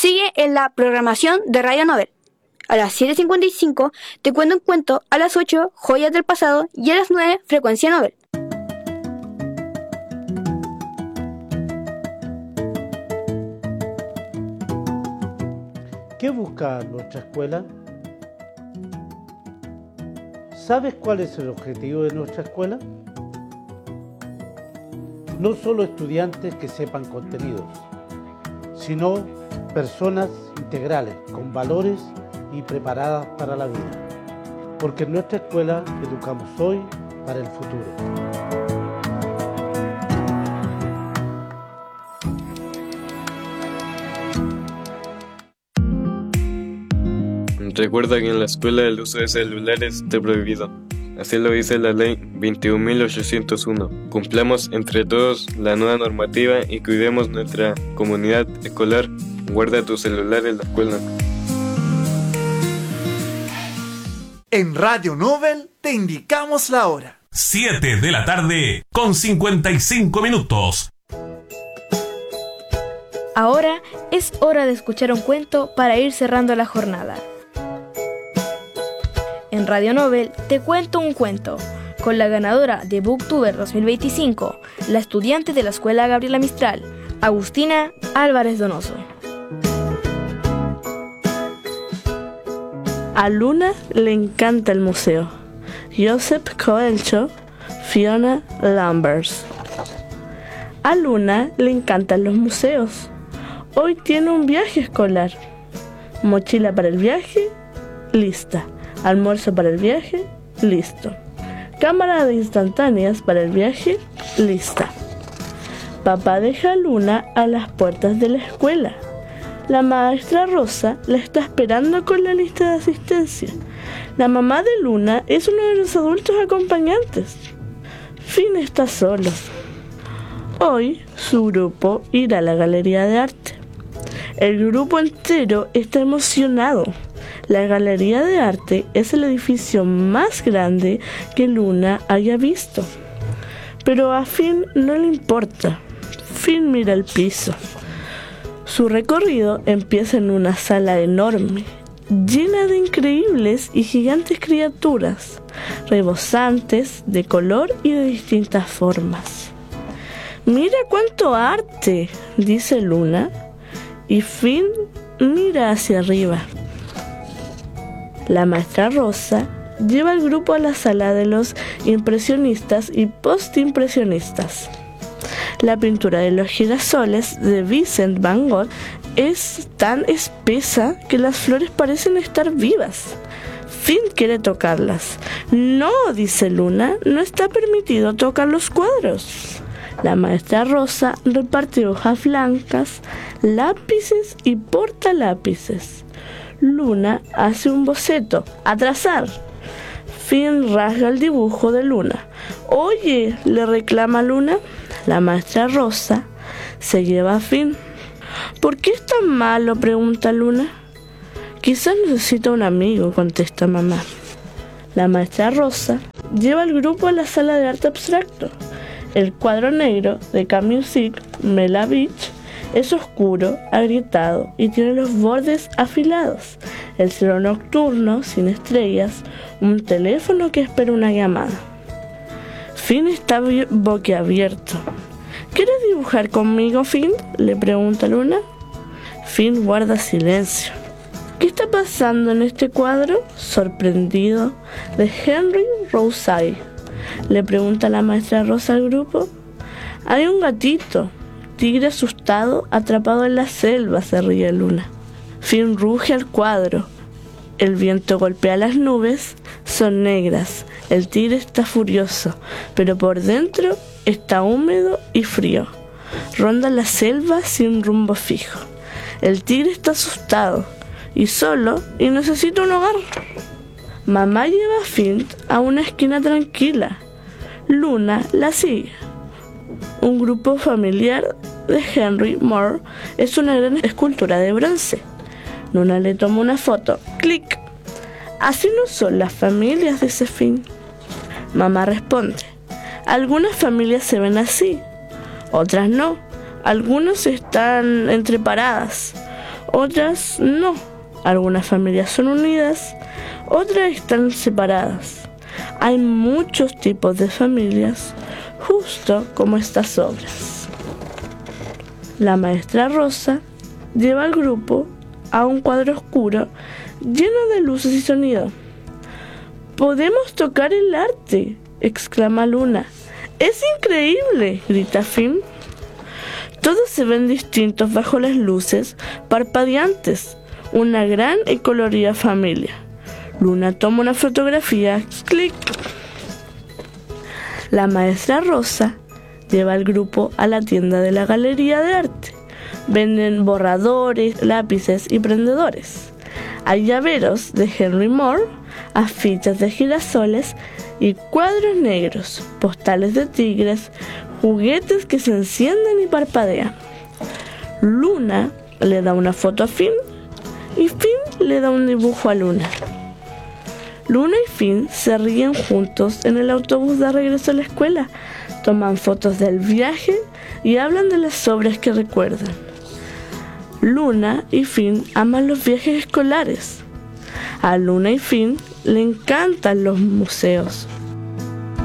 Sigue en la programación de Radio Novel. A las 7:55 te cuento un cuento, a las 8 Joyas del Pasado y a las 9 Frecuencia Novel. ¿Qué busca nuestra escuela? ¿Sabes cuál es el objetivo de nuestra escuela? No solo estudiantes que sepan contenidos, sino personas integrales, con valores y preparadas para la vida. Porque en nuestra escuela educamos hoy para el futuro. Recuerda que en la escuela el uso de celulares está prohibido. Así lo dice la ley 21.801. Cumplamos entre todos la nueva normativa y cuidemos nuestra comunidad escolar. Guarda tu celular en la escuela. En Radio Novel te indicamos la hora. 7 de la tarde con 55 minutos. Ahora es hora de escuchar un cuento para ir cerrando la jornada. En Radio Novel te cuento un cuento, con la ganadora de Booktuber 2025, la estudiante de la Escuela Gabriela Mistral, Agustina Álvarez Donoso. A Luna le encanta el museo. Joseph Coelho, Fiona Lambers. A Luna le encantan los museos. Hoy tiene un viaje escolar. Mochila para el viaje, lista. Almuerzo para el viaje, listo. Cámara de instantáneas para el viaje, lista. Papá deja a Luna a las puertas de la escuela. La maestra Rosa la está esperando con la lista de asistencia. La mamá de Luna es uno de los adultos acompañantes. Finn está solo. Hoy su grupo irá a la galería de arte. El grupo entero está emocionado. La galería de arte es el edificio más grande que Luna haya visto. Pero a Finn no le importa. Finn mira el piso. Su recorrido empieza en una sala enorme, llena de increíbles y gigantes criaturas, rebosantes de color y de distintas formas. «Mira cuánto arte», dice Luna, y Finn mira hacia arriba. La maestra Rosa lleva al grupo a la sala de los impresionistas y postimpresionistas. La pintura de los girasoles de Vincent Van Gogh es tan espesa que las flores parecen estar vivas. Finn quiere tocarlas. «No», dice Luna, «no está permitido tocar los cuadros». La maestra Rosa reparte hojas blancas, lápices y portalápices. Luna hace un boceto. ¡A trazar! Finn rasga el dibujo de Luna. «Oye», le reclama Luna. La maestra Rosa se lleva a Finn. «¿Por qué es tan malo?», pregunta Luna. «Quizás necesita un amigo», contesta mamá. La maestra Rosa lleva al grupo a la sala de arte abstracto. El cuadro negro de Camusik, Mela Beach, es oscuro, agrietado y tiene los bordes afilados. El cielo nocturno, sin estrellas, un teléfono que espera una llamada. Finn está boquiabierto. «¿Quieres dibujar conmigo, Finn?», le pregunta Luna. Finn guarda silencio. «¿Qué está pasando en este cuadro?», sorprendido, de Henry Rousay, le pregunta la maestra Rosa al grupo. «Hay un gatito, tigre asustado, atrapado en la selva», se ríe Luna. Finn ruge al cuadro. El viento golpea las nubes, son negras. El tigre está furioso, pero por dentro está húmedo y frío. Ronda la selva sin rumbo fijo. El tigre está asustado y solo y necesita un hogar. Mamá lleva a Finn a una esquina tranquila. Luna la sigue. Un grupo familiar de Henry Moore es una gran escultura de bronce. Luna le toma una foto. ¡Clic! «Así no son las familias», dice Finn. Mamá responde. «Algunas familias se ven así, otras no. Algunos están entre paradas. otras no. Algunas familias son unidas, otras están separadas. Hay muchos tipos de familias, justo como estas obras. La maestra Rosa lleva al grupo a un cuadro oscuro lleno de luces y sonido. ¡Podemos tocar el arte!, exclama Luna. ¡Es increíble!, grita Finn. Todos se ven distintos bajo las luces parpadeantes. Una gran y colorida familia. Luna toma una fotografía. ¡Clic! La maestra Rosa lleva al grupo a la tienda de la galería de arte. Venden borradores, lápices y prendedores. Hay llaveros de Henry Moore, afiches de girasoles y cuadros negros, postales de tigres, juguetes que se encienden y parpadean. Luna le da una foto a Finn y Finn le da un dibujo a Luna. Luna y Finn se ríen juntos en el autobús de regreso a la escuela, toman fotos del viaje y hablan de las obras que recuerdan. Luna y Finn aman los viajes escolares. A Luna y Finn le encantan los museos.